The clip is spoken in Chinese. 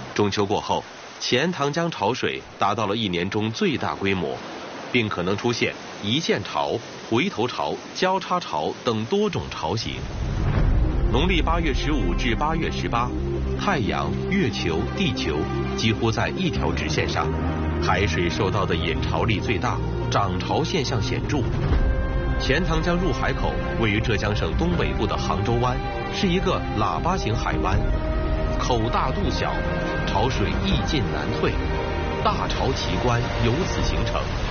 中秋过后，钱塘江潮水达到了1年中最大规模，并可能出现一线潮、回头潮、交叉潮等多种潮形。农历8月15至8月18，太阳、月球、地球几乎在一条直线上，海水受到的引潮力最大，涨潮现象显著。钱塘江入海口位于浙江省东北部的杭州湾，是一个喇叭形海湾，口大肚小，潮水易进难退，大潮奇观由此形成。